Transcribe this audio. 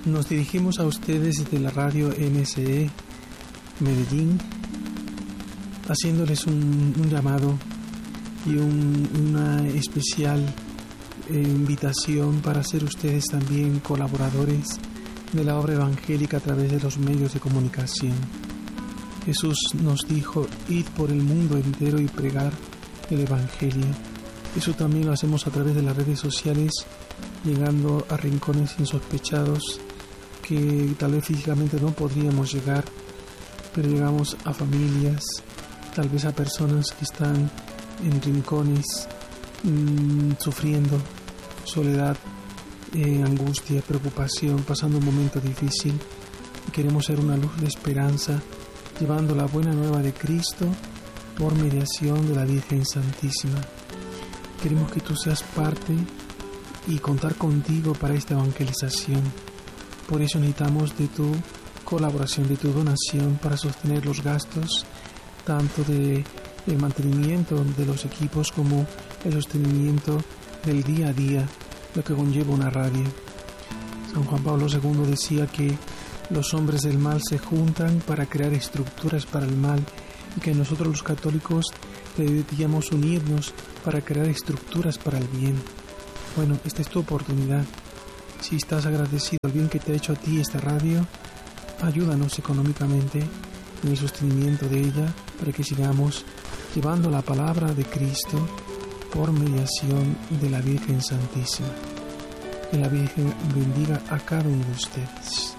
Nos dirigimos a ustedes desde la radio MSE Medellín, haciéndoles un llamado y una especial invitación para ser ustedes también colaboradores de la obra evangélica a través de los medios de comunicación. Jesús nos dijo: id por el mundo entero y pregar el evangelio. Eso también lo hacemos a través de las redes sociales, llegando a rincones insospechados que tal vez físicamente no podríamos llegar, pero llegamos a familias, tal vez a personas que están en rincones sufriendo soledad, angustia, preocupación, pasando un momento difícil, y queremos ser una luz de esperanza, llevando la buena nueva de Cristo por mediación de la Virgen Santísima. Queremos que tú seas parte y contar contigo para esta evangelización. Por eso necesitamos de tu colaboración, de tu donación para sostener los gastos, tanto de el mantenimiento de los equipos como el sostenimiento del día a día, lo que conlleva una radio. San Juan Pablo II decía que los hombres del mal se juntan para crear estructuras para el mal, y que nosotros los católicos deberíamos unirnos para crear estructuras para el bien. Bueno, esta es tu oportunidad. Si estás agradecido al bien que te ha hecho a ti esta radio, ayúdanos económicamente en el sostenimiento de ella, para que sigamos llevando la palabra de Cristo por mediación de la Virgen Santísima. Que la Virgen bendiga a cada uno de ustedes.